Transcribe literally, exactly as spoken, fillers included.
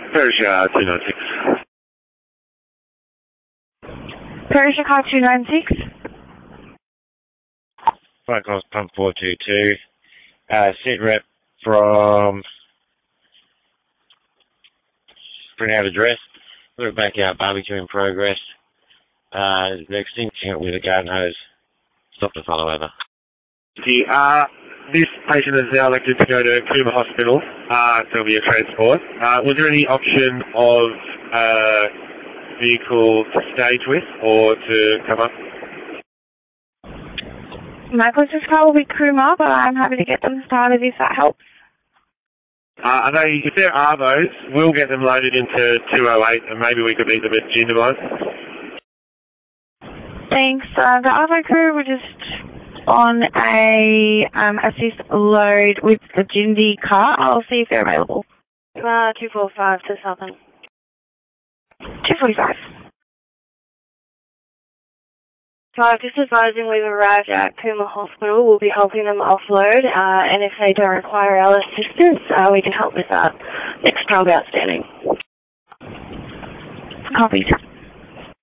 Perisher two nine six. Perisher car two nine six. Flight cost pump four two two. Uh, sit rep from print out address. Put it back out, barbecue in progress. Uh, they're extinguishing it with a garden hose. Stop the follow over. Uh, this patient is now elected to go to Cooma Hospital. Uh, so there'll be a transport. Uh, was there any option of uh, vehicle to stage with or to come up? My closest car will be Cooma, but I'm happy to get them started if that helps. Uh, are they, if there are those, we'll get them loaded into two oh eight and maybe we could meet them at Jindabyne. Thanks. Uh, the Arvo crew were just on a um, assist load with the Jindy car. I'll see if they're available. Uh, two four five to Southern. two forty-five. Five, just advising we've arrived at Cooma Hospital. We'll be helping them offload, uh, and if they don't require our assistance, uh, we can help with that. Next job outstanding. Copied.